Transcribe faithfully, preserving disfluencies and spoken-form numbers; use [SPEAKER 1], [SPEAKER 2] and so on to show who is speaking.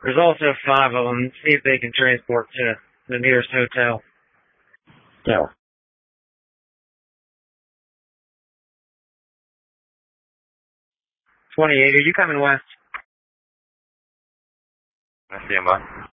[SPEAKER 1] There's also five of them. See if they can transport to the nearest hotel.
[SPEAKER 2] Yeah.
[SPEAKER 1] twenty-eight, are you coming west?
[SPEAKER 2] I stand by.